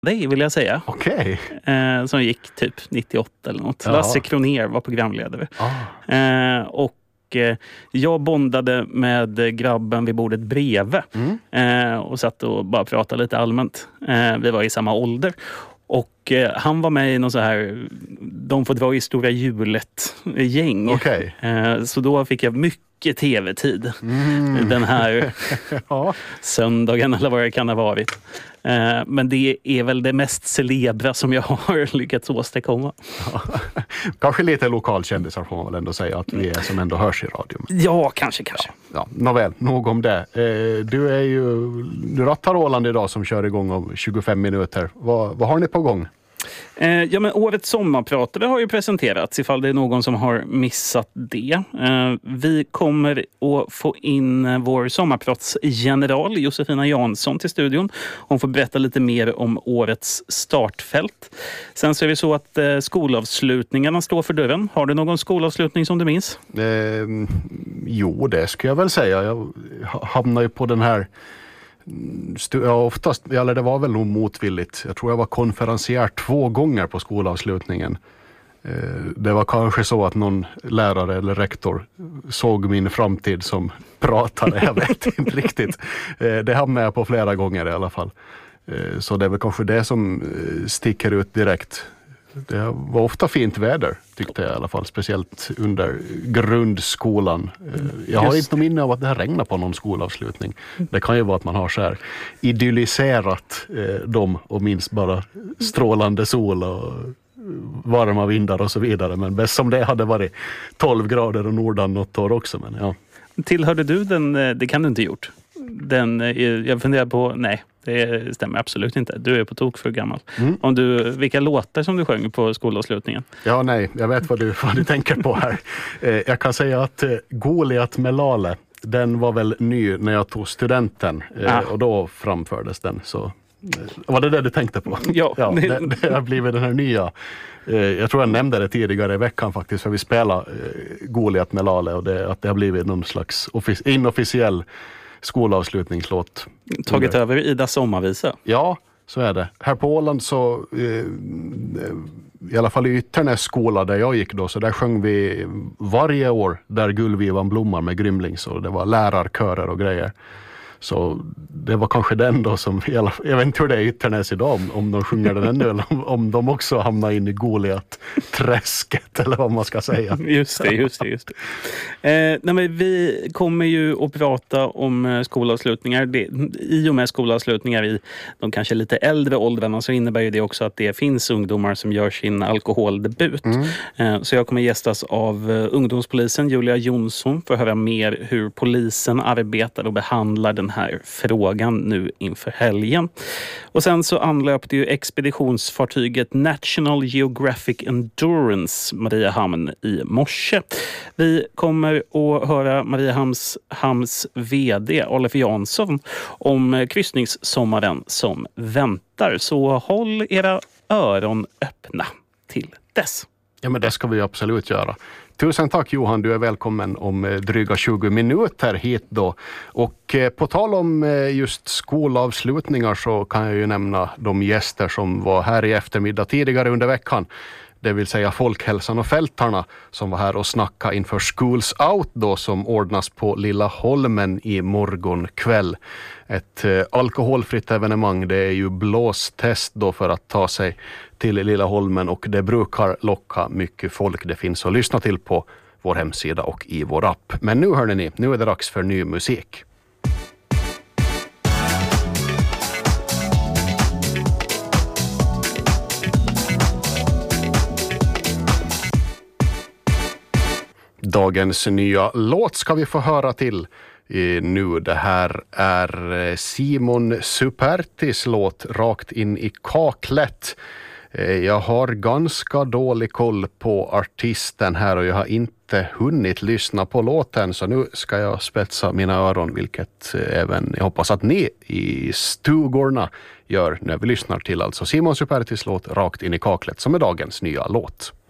Det vill jag säga. Okej. Som gick typ 98 eller något. Ja. Lasse Kronér var programledare. Och jag bondade med grabben vid bordet bredvid. Och satt och bara pratade lite allmänt. Vi var i samma ålder. Och han var med i någon så här, de får dra i stora hjulet-gäng. Okej. Så då fick jag mycket tv-tid den här söndagen eller vad det kan ha varit. Men det är väl det mest celebra som jag har lyckats åstadkomma. Kanske lite lokalkändisar får man väl ändå säga att vi är som ändå hörs i radio. Ja, kanske. Ja, nåväl, nog om det. Du rattar Åland idag som kör igång om 25 minuter. Vad har ni på gång? Ja, men årets sommarpratare har ju presenterats ifall det är någon som har missat det. Vi kommer att få in vår sommarpratsgeneral Josefina Jansson till studion. Hon får berätta lite mer om årets startfält. Sen så är det så att skolavslutningarna står för dörren. Har du någon skolavslutning som du minns? Jo, det ska jag väl säga. Jag hamnar ju på den här oftast, eller det var väl nog motvilligt. Jag tror jag var konferencier 2 gånger på skolavslutningen. Det var kanske så att någon lärare eller rektor såg min framtid som pratare. Jag vet inte riktigt. Det hamnade jag på flera gånger i alla fall. Så det är väl kanske det som sticker ut direkt. Det var ofta fint väder tyckte jag i alla fall, speciellt under grundskolan. Jag har inte minne av att det här regnar på någon skolavslutning. Det kan ju vara att man har så här idylliserat dem och minst bara strålande sol och varma vindar och så vidare. Men bäst som det hade varit 12 grader och nordan något år också. Men ja. Tillhörde du den, det kan du inte gjort. Jag funderar på, nej. Det stämmer absolut inte. Du är på tok för gammal. Vilka låtar som du sjöng på skolavslutningen? Ja, nej. Jag vet vad du tänker på här. Jag kan säga att Goliat med Lale, den var väl ny när jag tog studenten. Och då framfördes den. Så var det du tänkte på? Ja. Det har blivit den här nya. Jag tror jag nämnde det tidigare i veckan faktiskt. För vi spelar Goliat med Lale. Och att det har blivit någon slags inofficiell skolavslutningslåt. Tagit över Ida sommarvisa. Ja, så är det. Här på Åland så i alla fall i Ytternäs skola där jag gick då, så där sjöng vi varje år Där gullvivan blommar med Grymlings, och det var lärarkörer och grejer. Så det var kanske den då som, jag vet inte hur det är i Ytternäs idag, om de sjunger den ännu eller om de också hamnar in i Goliat-träsket eller vad man ska säga. Just det. Nej, men vi kommer ju att prata om skolavslutningar. I och med skolavslutningar i de kanske lite äldre åldrarna så innebär ju det också att det finns ungdomar som gör sin alkoholdebut. Så jag kommer gästas av ungdomspolisen Julia Jonsson för att höra mer hur polisen arbetar och behandlar den här frågan nu inför helgen. Och sen så anlöpte ju expeditionsfartyget National Geographic Endurance Mariehamn i morse. Vi kommer att höra Mariehamns vd Oliver Jansson om kryssningssommaren som väntar. Så håll era öron öppna till dess. Ja, men det ska vi absolut göra. Tusen tack Johan, du är välkommen om dryga 20 minuter hit då. Och på tal om just skolavslutningar så kan jag ju nämna de gäster som var här i eftermiddag tidigare under veckan. Det vill säga Folkhälsan och Fältarna som var här och snackade inför Schools Out då, som ordnas på Lilla Holmen i morgon kväll. Ett alkoholfritt evenemang, det är ju blåstest då för att ta sig till Lilla Holmen, och det brukar locka mycket folk. Det finns att lyssna till på vår hemsida och i vår app. Men nu hörde ni, nu är det dags för ny musik. Dagens nya låt ska vi få höra till nu. Det här är Simon Supertis låt Rakt in i kaklet. Jag har ganska dålig koll på artisten här och jag har inte hunnit lyssna på låten, så nu ska jag spetsa mina öron, vilket även jag hoppas att ni i stugorna gör när vi lyssnar till alltså Simon Supertis låt Rakt in i kaklet som är dagens nya låt.